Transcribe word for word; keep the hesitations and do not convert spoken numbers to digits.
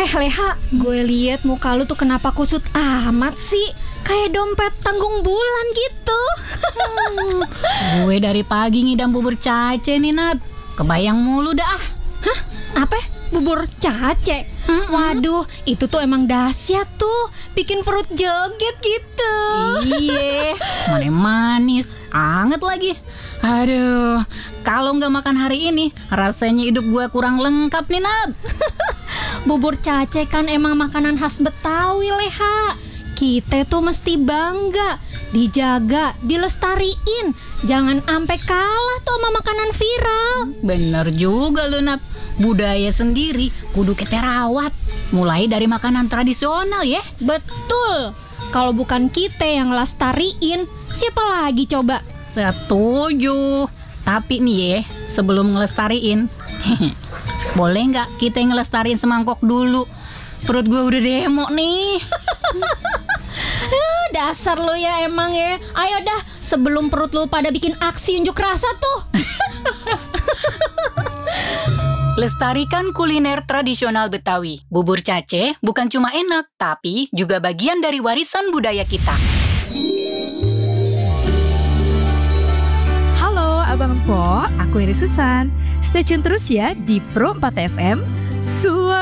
Eh Leha, gue liat muka lu tuh kenapa kusut amat sih? Kayak dompet tanggung bulan gitu. hmm, Gue dari pagi ngidam bubur cace nih Nat. Kebayang mulu dah. Hah? Apa? Bubur cace? Mm-mm. Waduh, itu tuh emang dahsyat tuh. Bikin perut joget gitu. Iye, mana manis, anget lagi. Aduh, kalau nggak makan hari ini, rasanya hidup gue kurang lengkap nih Nat. Bubur cace kan emang makanan khas Betawi, Leha. Kita tuh mesti bangga, dijaga, dilestariin. Jangan ampe kalah tuh sama makanan viral. Bener juga lu Nat. Budaya sendiri kudu kita rawat. Mulai dari makanan tradisional ya. Betul. Kalau bukan kita yang ngelestariin, siapa lagi coba? Setuju. Tapi nih ya, sebelum ngelestariin, boleh nggak kita ngelestariin semangkok dulu? Perut gue udah demo nih. Eh, dasar lu ya emang ya. Ayo dah, sebelum perut lu pada bikin aksi unjuk rasa tuh. Lestarikan kuliner tradisional Betawi. Bubur cace bukan cuma enak, tapi juga bagian dari warisan budaya kita. Halo Abang Po, aku Iris Susan. Stay tune terus ya di Pro empat F M. Suara